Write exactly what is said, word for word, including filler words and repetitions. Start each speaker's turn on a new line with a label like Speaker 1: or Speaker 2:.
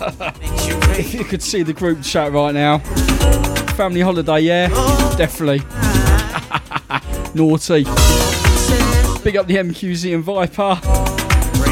Speaker 1: If you could see the group chat right now. Family holiday, yeah? Definitely. Naughty. Big up the M Q Z and Viper.